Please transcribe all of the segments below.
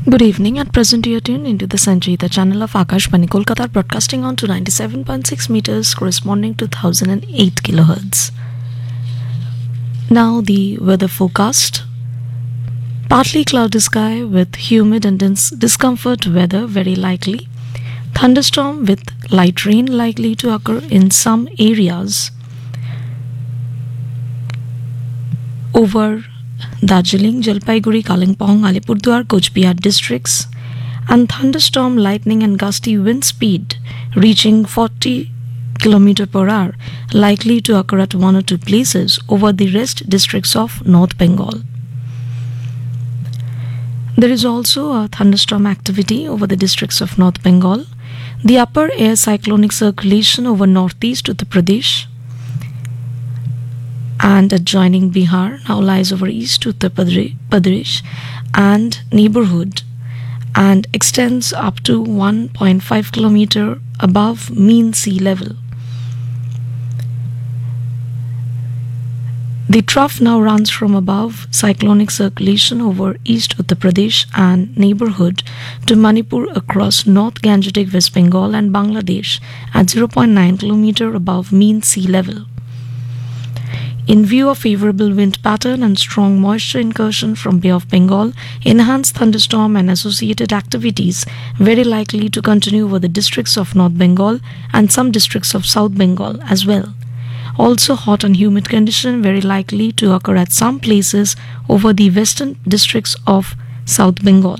Good evening. At present, you are tuned into the Sanjeeta channel of Akashvani Kolkata, broadcasting on to 97.6 meters, corresponding to 1008 kilohertz. Now, the weather forecast. Partly cloudy sky with humid and discomfort weather very likely. Thunderstorm with light rain likely to occur in some areas over Darjeeling, Jalpaiguri, Kalimpong, Alipurduar, Coach Bihar districts, and thunderstorm, lightning, and gusty wind speed reaching 40 km per hour likely to occur at one or two places over the rest districts of North Bengal. There is also a thunderstorm activity over the districts of North Bengal. The upper air cyclonic circulation over northeast Uttar Pradesh and adjoining Bihar now lies over east Uttar Pradesh and neighborhood and extends up to 1.5 km above mean sea level. The trough now runs from above cyclonic circulation over east Uttar Pradesh and neighborhood to Manipur across North Gangetic, West Bengal and Bangladesh at 0.9 km above mean sea level. In view of favorable wind pattern and strong moisture incursion from Bay of Bengal, enhanced thunderstorm and associated activities very likely to continue over the districts of North Bengal and some districts of South Bengal as well. Also, hot and humid condition very likely to occur at some places over the western districts of South Bengal.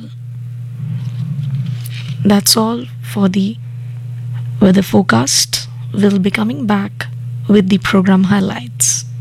That's all for the weather forecast. We'll be coming back with the program highlights.